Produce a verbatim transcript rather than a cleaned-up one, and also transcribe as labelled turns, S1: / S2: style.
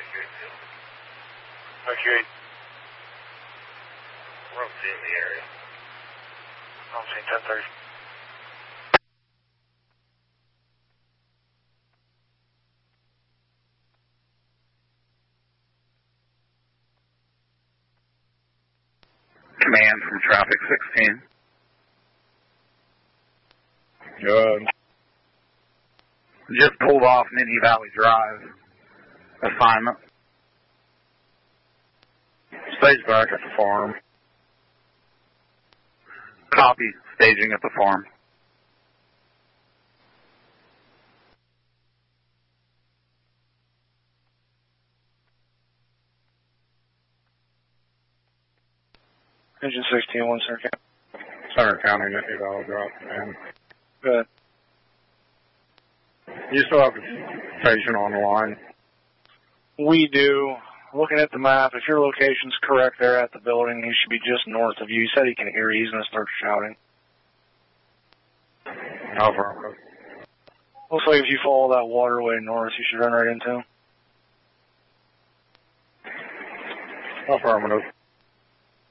S1: Okay. We're on in the area. I'm seeing ten thirty.
S2: Command from traffic sixteen.
S3: Good.
S2: Just pulled off Minnie Valley Drive. Assignment.
S3: Stage back at the farm.
S2: Copy. Staging at the farm.
S1: Engine sixteen, one Center County.
S3: Center County, Minnie Valley Drive, man.
S1: Good.
S3: You still have the station on the line?
S1: We do. Looking at the map, if your location's correct there at the building, he should be just north of you. He said he can hear you. He's going to start shouting.
S3: Affirmative.
S1: Looks like if you follow that waterway north, you should run right into him.
S3: Affirmative.